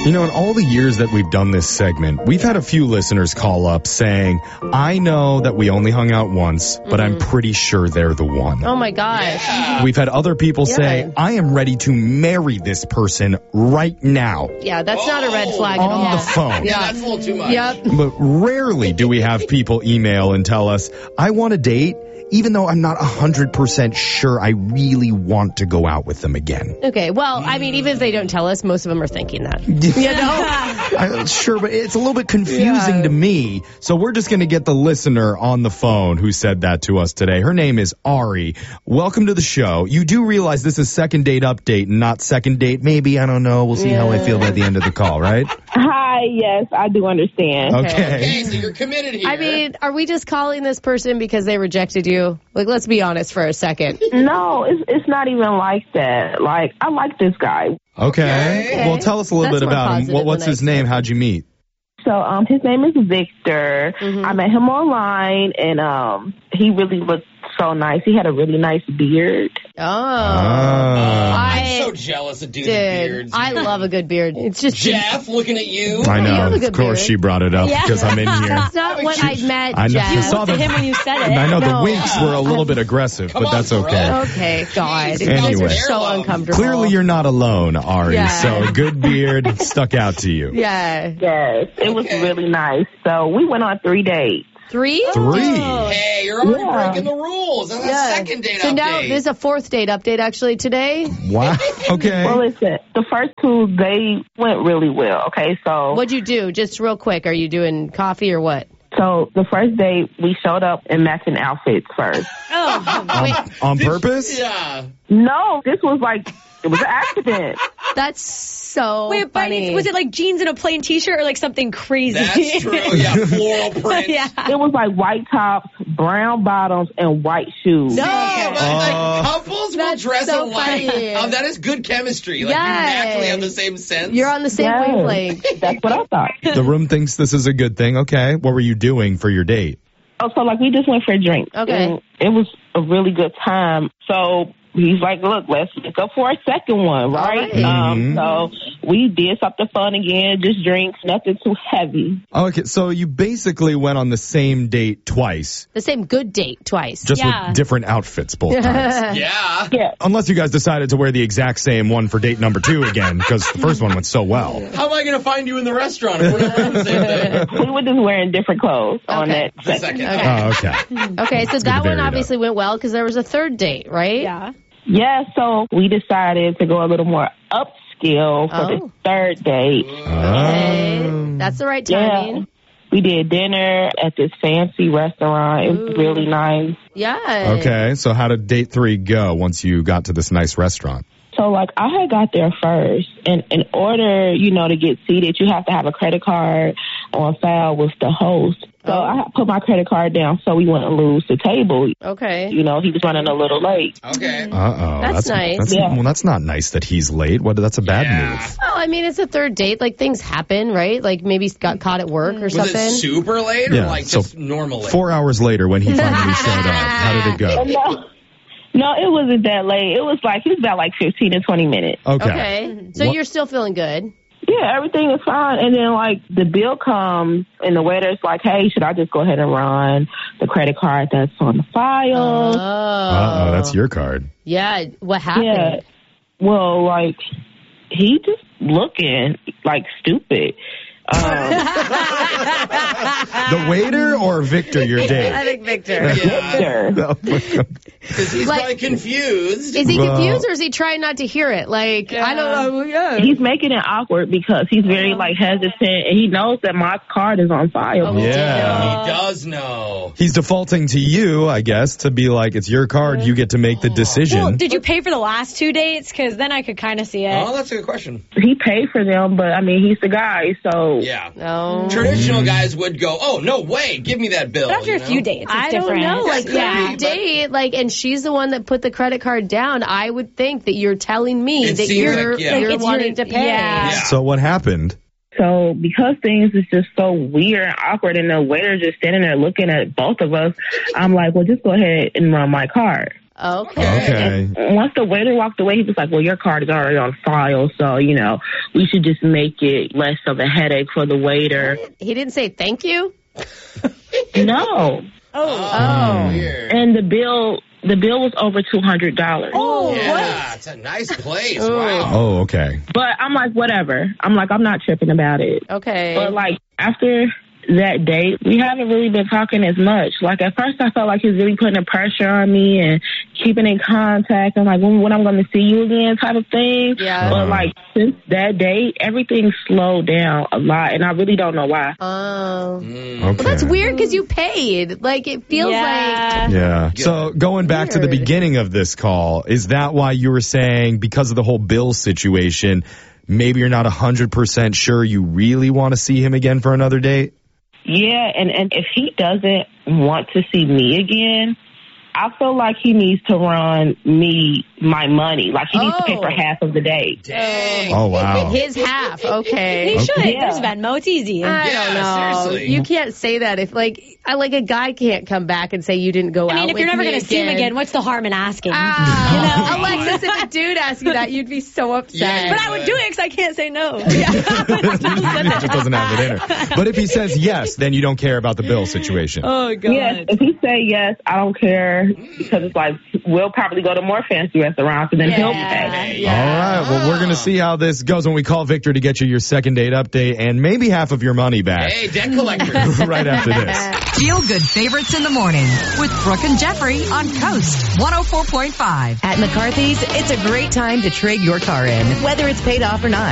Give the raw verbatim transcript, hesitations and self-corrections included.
You know, in all the years that we've done this segment, we've had a few listeners call up saying, I know that we only hung out once, but mm-hmm. I'm pretty sure they're the one. Oh, my gosh. Yeah. We've had other people yeah. say, I am ready to marry this person right now. Yeah, that's oh. not a red flag on at all. On the phone. Yeah, that's a little too much. Yep. But rarely do we have people email and tell us, I want a date, even though I'm not one hundred percent sure I really want to go out with them again. Okay, well, I mean, even if they don't tell us, most of them are thinking that. You know? I, sure, but it's a little bit confusing yeah. to me. So we're just going to get the listener on the phone who said that to us today. Her name is Ari. Welcome to the show. You do realize this is second date update, not second date maybe? I don't know. We'll see yeah. how I feel by the end of the call, right? Hi, yes, I do understand. Okay. Okay, so you're committed here. I mean, are we just calling this person because they rejected you? Like, let's be honest for a second. No, it's it's not even like that. Like, I like this guy. Okay. okay. Well, tell us a little That's bit about him. What, what's his name? How'd you meet? So, um, his name is Victor. Mm-hmm. I met him online, and um, he really looked so nice. He had a really nice beard. Oh. oh. I'm so jealous of dudes with beards. I love a good beard. It's just Jeff looking at you. I know. You of course beard. she brought it up yeah. because I'm in here. That's not what I meant, I know. Jeff. You saw him when you said it. I know no. the winks were a little bit aggressive, Come but on, that's bro. okay. Okay, God. Jeez, anyway. These are so uncomfortable. Clearly you're not alone, Ari. Yeah. So a good beard stuck out to you. Yeah. Yes, it okay. was really nice. So we went on three dates. Three? Three. Hey, you're already yeah. breaking the rules. That's yeah. a second date so update. So now there's a fourth date update actually today. Wow. Okay. Well, listen, the first two, they went really well. Okay, so. What'd you do? Just real quick. Are you doing coffee or what? So the first date, we showed up in matching outfits first. Oh, wait. On, on purpose? Yeah. No, this was like, it was an accident. That's so Wait, funny. but was it like jeans and a plain t-shirt or like something crazy? That's true. Yeah, floral print. yeah. It was like white tops, brown bottoms, and white shoes. No. Yeah, but, like, Uh, couples will that's dress so alike. funny. Um, that is good chemistry. Like, Yes. you naturally have the same sense. You're on the same Yes. wavelength. That's what I thought. The room thinks this is a good thing. Okay. What were you doing for your date? Oh, so like we just went for a drink. Okay. And it was a really good time. So he's like, look, let's go for a second one, right? right. Um, so we did something fun again, just drinks, nothing too heavy. Okay, so you basically went on the same date twice, The same good date twice. just Yeah. with different outfits both times. Yeah. Yeah. Unless you guys decided to wear the exact same one for date number two again, because the first one went so well. How am I going to find you in the restaurant if we're not wearing the same thing? We were just wearing different clothes on Okay. that The second. second. Oh, okay. Okay, so good to that vary one it up. obviously went well because there was a third date, right? Yeah. Yeah, so we decided to go a little more upscale for Oh. the third date. Okay. Oh. That's the right Yeah. timing. We did dinner at this fancy restaurant. It was Ooh. really nice. Yeah. Okay, so how did date three go once you got to this nice restaurant? So, like, I had got there first, and in order, you know, to get seated, you have to have a credit card on file with the host. So Oh. I had put my credit card down so we wouldn't lose the table. Okay. You know, he was running a little late. Okay. Uh-oh. That's nice. That's, Yeah. Well, that's not nice that he's late. What? That's a bad Yeah. move. Well, I mean, it's a third date. Like, things happen, right? Like, maybe he got caught at work or Was something. it super late or Yeah, like so just normal late? Four hours later when he finally showed up, how did it go? No, no, it wasn't that late. It was like, it was about like fifteen to twenty minutes. Okay. Okay. So What- you're still feeling good. Yeah, everything is fine. And then, like, the bill comes, and the waiter's like, hey, should I just go ahead and run the credit card that's on the file? Oh. Uh-oh, that's your card. Yeah. What happened? Yeah. Well, like, he just looking, like, stupid. Um, The waiter or Victor, your I date? think Victor. Yeah. Oh, my God. Because he's Like- probably confused. Is he Well- confused or is he trying not to hear it? Like, I don't know. Yeah. he's making it awkward because he's very, like, hesitant, and he knows that my card is on file. Oh, Yeah. He does know. He's defaulting to you, I guess, to be like, it's your card, you get to make the decision. Well, did you pay for the last two dates? Because then I could kind of see it. Oh, that's a good question. He paid for them, but, I mean, he's the guy, so... Yeah. No. Traditional guys would go, oh, no way, give me that bill. But after you a few know? dates, it's I different. don't know. Like, Yes, yeah. but- date, like, and she's the one that put the credit card down. I would think that you're telling me It that seems you're, like, yeah. you're It's wanting your- to pay. yeah. Yeah. So what happened? So because things is just so weird and awkward, and the waiter just standing there looking at both of us, I'm like, well, just go ahead and run my card. Okay. Okay. Once the waiter walked away, he was like, well, your card is already on file, so, you know, we should just make it less of a headache for the waiter. He didn't say thank you? No. Oh. Oh. Weird. And the bill, the bill was over two hundred dollars. Oh, Yeah, what? it's a nice place. Ooh. Wow. Oh, okay. But I'm like, whatever. I'm like, I'm not tripping about it. Okay. But, like, after that date, we haven't really been talking as much. Like, at first I felt like he was really putting the pressure on me and keeping in contact and, like, when, when I'm going to see you again type of thing. Yeah. But, like, since that date, everything slowed down a lot, and I really don't know why. Oh. Mm. Okay. Well, that's weird because you paid. Like, it feels Yeah. Yeah. So going back to the Weird. beginning of this call, is that why you were saying because of the whole bill situation, maybe you're not one hundred percent sure you really want to see him again for another date? Yeah, and, and if he doesn't want to see me again, I feel like he needs to run me my money. Like, he needs to pay Oh. for half of the date. Dang. Oh, like wow. his half. Okay. He should. Yeah. There's Venmo. It's easy. I Yeah, don't know. seriously. You can't say that if like I like a guy can't come back and say you didn't go I out. mean, if with you're never me going to see him again, what's the harm in asking? Ah, You know? Alexis, if a dude asked you that, you'd be so upset. Yeah, But I would do it because I can't say no. He just doesn't have it in her. But if he says yes, then you don't care about the bill situation. Oh, God. Yes, if he say yes, I don't care, because it's like, we'll probably go to more fancy restaurants and then he'll pay. Yeah. All right. Well, we're going to see how this goes when we call Victor to get you your second date update and maybe half of your money back. Hey, debt collector. Right after this. Feel Good Favorites in the Morning with Brooke and Jeffrey on Coast one oh four point five. At McCarthy's, it's a great time to trade your car in, whether it's paid off or not.